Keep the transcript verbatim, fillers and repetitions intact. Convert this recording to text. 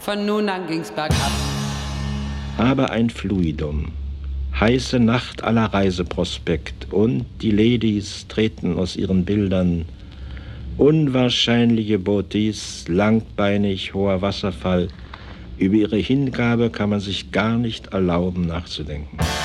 Von nun an ging's bergab. Aber ein Fluidum. Heiße Nacht aller Reiseprospekt und die Ladies treten aus ihren Bildern. Unwahrscheinliche Beauties, langbeinig, hoher Wasserfall. Über ihre Hingabe kann man sich gar nicht erlauben nachzudenken.